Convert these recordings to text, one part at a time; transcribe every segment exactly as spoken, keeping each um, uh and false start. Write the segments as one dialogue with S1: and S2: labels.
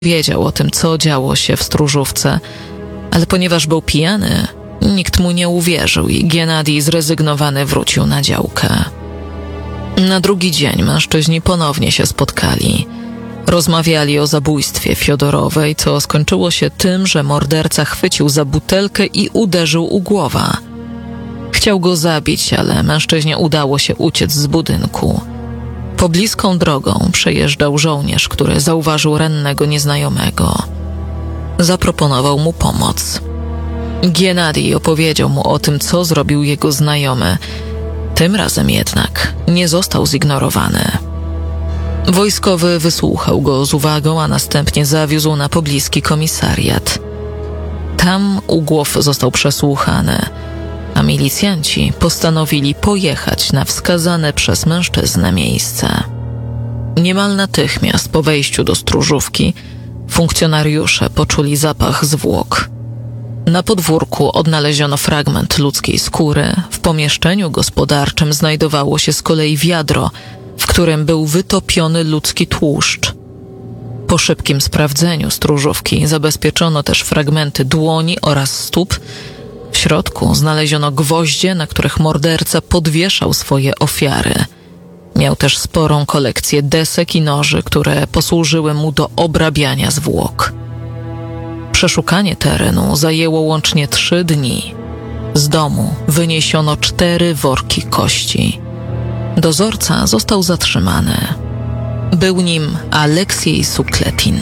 S1: Wiedział o tym, co działo się w stróżówce, ale ponieważ był pijany, nikt mu nie uwierzył i Giennadij zrezygnowany wrócił na działkę. Na drugi dzień mężczyźni ponownie się spotkali. Rozmawiali o zabójstwie Fiodorowej, co skończyło się tym, że morderca chwycił za butelkę i uderzył u głowa. Chciał go zabić, ale mężczyźnie udało się uciec z budynku. Pobliską drogą przejeżdżał żołnierz, który zauważył rannego nieznajomego. Zaproponował mu pomoc. Giennadij opowiedział mu o tym, co zrobił jego znajomy. Tym razem jednak nie został zignorowany. Wojskowy wysłuchał go z uwagą, a następnie zawiózł na pobliski komisariat. Tam Ugłow został przesłuchany, a milicjanci postanowili pojechać na wskazane przez mężczyznę miejsce. Niemal natychmiast po wejściu do stróżówki funkcjonariusze poczuli zapach zwłok. Na podwórku odnaleziono fragment ludzkiej skóry, w pomieszczeniu gospodarczym znajdowało się z kolei wiadro, w którym był wytopiony ludzki tłuszcz. Po szybkim sprawdzeniu stróżówki zabezpieczono też fragmenty dłoni oraz stóp. W środku znaleziono gwoździe, na których morderca podwieszał swoje ofiary. Miał też sporą kolekcję desek i noży, które posłużyły mu do obrabiania zwłok. Przeszukanie terenu zajęło łącznie trzy dni. Z domu wyniesiono cztery worki kości. Dozorca został zatrzymany. Był nim Aleksiej Sukletin.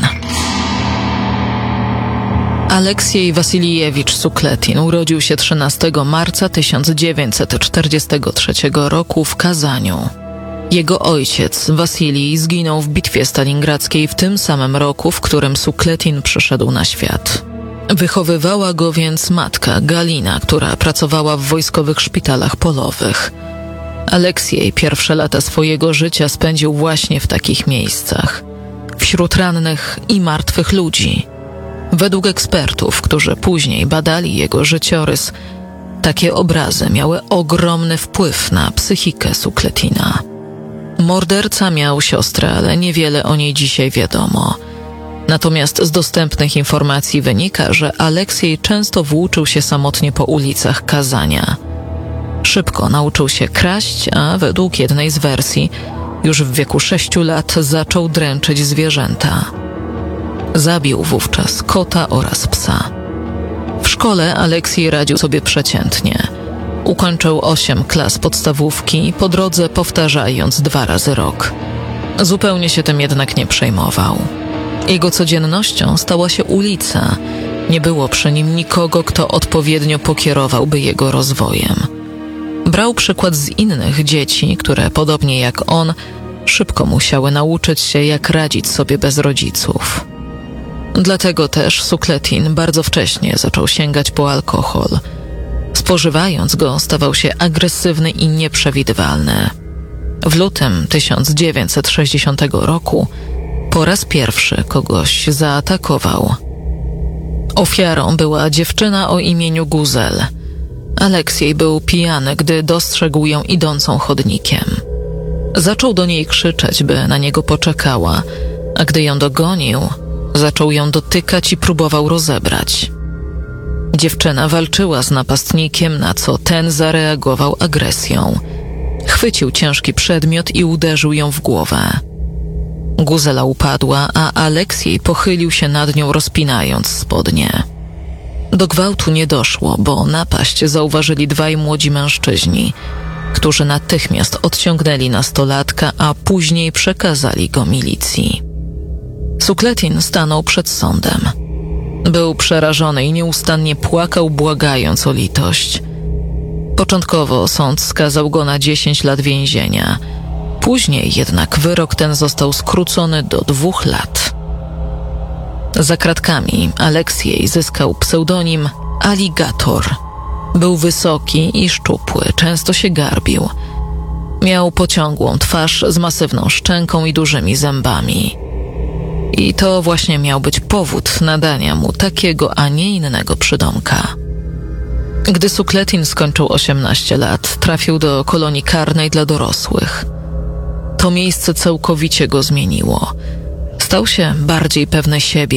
S1: Aleksiej Wasilijewicz Sukletin urodził się trzynastego marca tysiąc dziewięćset czterdziestego trzeciego roku w Kazaniu. Jego ojciec, Wasilij, zginął w bitwie stalingradzkiej w tym samym roku, w którym Sukletin przyszedł na świat. Wychowywała go więc matka Galina, która pracowała w wojskowych szpitalach polowych. Aleksiej pierwsze lata swojego życia spędził właśnie w takich miejscach, wśród rannych i martwych ludzi. Według ekspertów, którzy później badali jego życiorys, takie obrazy miały ogromny wpływ na psychikę Sukletina. Morderca miał siostrę, ale niewiele o niej dzisiaj wiadomo. Natomiast z dostępnych informacji wynika, że Aleksiej często włóczył się samotnie po ulicach Kazania. Szybko nauczył się kraść, a według jednej z wersji już w wieku sześciu lat zaczął dręczyć zwierzęta. Zabił wówczas kota oraz psa. W szkole Aleksiej radził sobie przeciętnie. Ukończył osiem klas podstawówki, po drodze powtarzając dwa razy rok. Zupełnie się tym jednak nie przejmował. Jego codziennością stała się ulica. Nie było przy nim nikogo, kto odpowiednio pokierowałby jego rozwojem. Brał przykład z innych dzieci, które podobnie jak on szybko musiały nauczyć się, jak radzić sobie bez rodziców. Dlatego też Sukletin bardzo wcześnie zaczął sięgać po alkohol. Spożywając go, stawał się agresywny i nieprzewidywalny. W lutym tysiąc dziewięćset sześćdziesiątego roku po raz pierwszy kogoś zaatakował. Ofiarą była dziewczyna o imieniu Guzel. Aleksiej był pijany, gdy dostrzegł ją idącą chodnikiem. Zaczął do niej krzyczeć, by na niego poczekała, a gdy ją dogonił, zaczął ją dotykać i próbował rozebrać. Dziewczyna walczyła z napastnikiem, na co ten zareagował agresją. Chwycił ciężki przedmiot i uderzył ją w głowę. Guzela upadła, a Aleksiej pochylił się nad nią, rozpinając spodnie. Do gwałtu nie doszło, bo napaść zauważyli dwaj młodzi mężczyźni, którzy natychmiast odciągnęli nastolatka, a później przekazali go milicji. Sukletin stanął przed sądem. Był przerażony i nieustannie płakał, błagając o litość. Początkowo sąd skazał go na dziesięć lat więzienia. Później jednak wyrok ten został skrócony do dwóch lat. Za kratkami Aleksiej zyskał pseudonim Aligator. Był wysoki i szczupły, często się garbił. Miał pociągłą twarz z masywną szczęką i dużymi zębami. I to właśnie miał być powód nadania mu takiego, a nie innego przydomka. Gdy Sukletin skończył osiemnaście lat, trafił do kolonii karnej dla dorosłych. To miejsce całkowicie go zmieniło. Stał się bardziej pewny siebie